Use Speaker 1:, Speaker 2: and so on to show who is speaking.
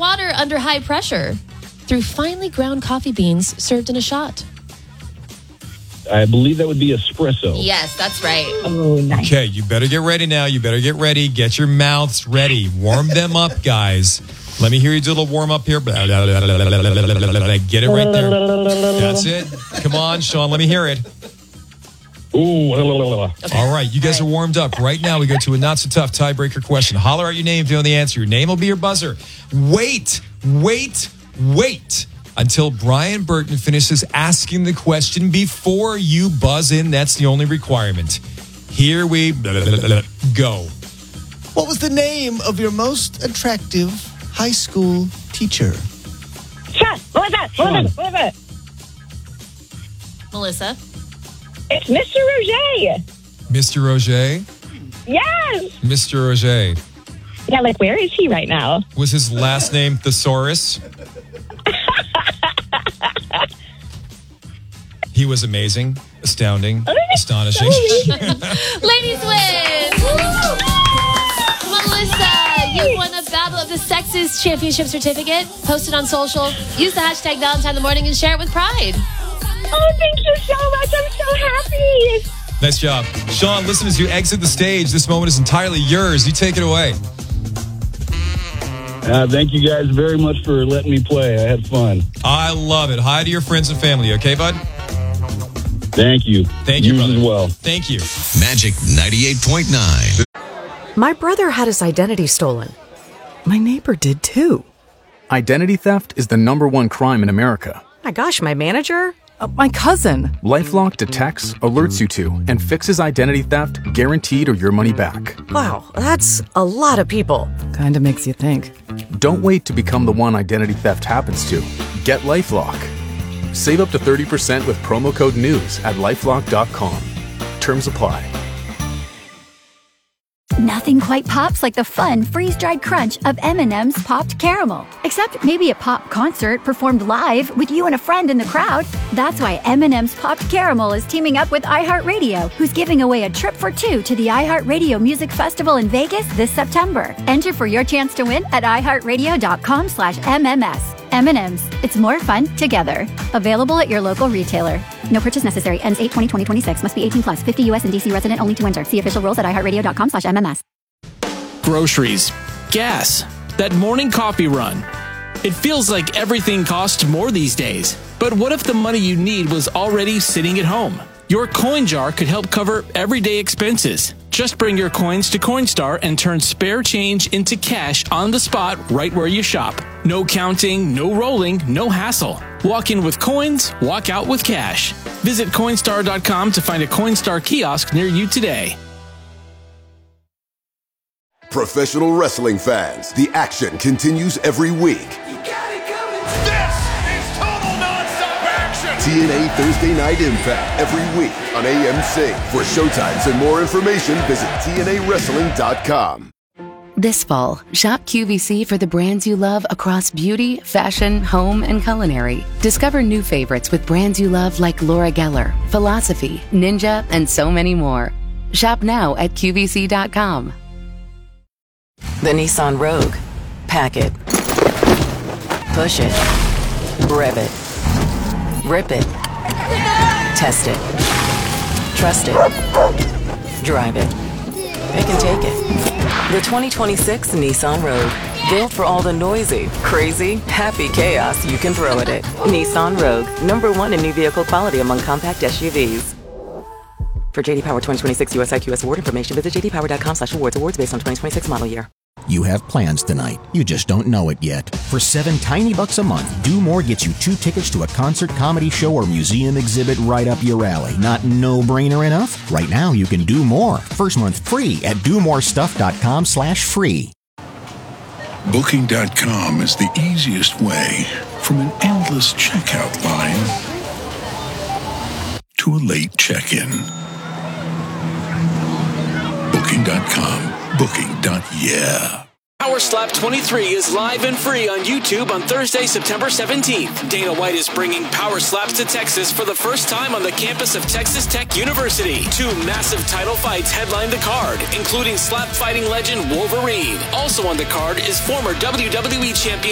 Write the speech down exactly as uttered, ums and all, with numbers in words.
Speaker 1: water under high pressure through finely ground coffee beans served in a shot?
Speaker 2: I believe that would be espresso.
Speaker 1: Yes, that's right.
Speaker 3: Oh, nice.
Speaker 4: Okay, you better get ready now. You better get ready. Get your mouths ready. Warm them up, guys. Let me hear you do a little warm up here. Get it right there. That's it. Come on, Sean. Let me hear it.
Speaker 2: Ooh.
Speaker 4: Okay. All right, you guys are warmed up. Right now, we go to a not-so-tough tiebreaker question. Holler out your name if you know the answer. Your name will be your buzzer. Wait, wait, wait until Brian Burton finishes asking the question before you buzz in. That's the only requirement. Here we go.
Speaker 5: What was the name of your most attractive high school teacher?
Speaker 3: Sean, Melissa, Melissa, Melissa.
Speaker 1: Melissa?
Speaker 3: It's Mister Roger.
Speaker 4: Mister Roger?
Speaker 3: Yes.
Speaker 4: Mister Roger.
Speaker 3: Yeah, like, where is he right now?
Speaker 4: Was his last name Thesaurus? He was amazing, astounding, astonishing.
Speaker 1: Ladies win! Melissa, you won a Battle of the Sexes Championship certificate. Post it on social. Use the hashtag Valentine in the Morning and share it with pride.
Speaker 3: Oh, thank you so much. I'm so happy.
Speaker 4: Nice job. Sean, listen, as you exit the stage, this moment is entirely yours. You take it away.
Speaker 2: Uh, thank you guys very much for letting me play. I had fun.
Speaker 4: I love it. Hi to your friends and family, okay, bud?
Speaker 2: Thank you.
Speaker 4: Thank you,
Speaker 2: you
Speaker 4: brother.
Speaker 2: as well.
Speaker 4: Thank you.
Speaker 6: Magic ninety-eight point nine.
Speaker 7: My brother had his identity stolen. My neighbor did too.
Speaker 8: Identity theft is the number one crime in America.
Speaker 7: My gosh, my manager? Uh, my cousin.
Speaker 8: LifeLock detects, alerts you to, and fixes identity theft guaranteed or your money back.
Speaker 7: Wow, that's a lot of people. Kinda makes you think.
Speaker 8: Don't wait to become the one identity theft happens to. Get LifeLock. Save up to thirty percent with promo code NEWS at lifelock dot com. Terms apply.
Speaker 9: Nothing quite pops like the fun freeze-dried crunch of M and M's Popped Caramel. Except maybe a pop concert performed live with you and a friend in the crowd. That's why M and M's Popped Caramel is teaming up with iHeartRadio, who's giving away a trip for two to the iHeartRadio Music Festival in Vegas this September. Enter for your chance to win at iHeartRadio.com slash MMS. M and M's. It's more fun together. Available at your local retailer. No purchase necessary. Ends eight twenty twenty twenty-six. Must be eighteen plus. fifty U S and D C resident only to enter. See official rules at iHeartRadio.com slash MMS.
Speaker 10: Groceries. Gas. That morning coffee run. It feels like everything costs more these days. But what if the money you need was already sitting at home? Your coin jar could help cover everyday expenses. Just bring your coins to Coinstar and turn spare change into cash on the spot right where you shop. No counting, no rolling, no hassle. Walk in with coins, walk out with cash. Visit Coinstar dot com to find a Coinstar kiosk near you today.
Speaker 11: Professional wrestling fans, the action continues every week.
Speaker 12: You got it coming. This is total nonstop action.
Speaker 11: T N A Thursday Night Impact every week on A M C. For showtimes and more information, visit T N A wrestling dot com.
Speaker 13: This fall, shop Q V C for the brands you love across beauty, fashion, home, and culinary. Discover new favorites with brands you love like Laura Geller, Philosophy, Ninja, and so many more. Shop now at Q V C dot com.
Speaker 14: The Nissan Rogue. Pack it. Push it. Rev it. Rip it. Test it. Trust it. Drive it. It can take it. The twenty twenty-six Nissan Rogue. Built for all the noisy, crazy, happy chaos you can throw at it. Nissan Rogue. Number one in new vehicle quality among compact S U Vs. For J D Power twenty twenty-six U S I Q S award information, visit j d power dot com slash awards. Awards based on twenty twenty-six model year.
Speaker 15: You have plans tonight. You just don't know it yet. For seven tiny bucks a month, Do More gets you two tickets to a concert, comedy show, or museum exhibit right up your alley. Not no-brainer enough? Right now, you can do more. First month free at do more stuff dot com slash free.
Speaker 16: Booking dot com is the easiest way from an endless checkout line to a late check-in. Booking dot com. Booking. Yeah.
Speaker 10: Power Slap twenty-three is live and free on YouTube on Thursday, September seventeenth. Dana White is bringing Power Slaps to Texas for the first time on the campus of Texas Tech University. Two massive title fights headline the card, including slap fighting legend Wolverine. Also on the card is former W W E champion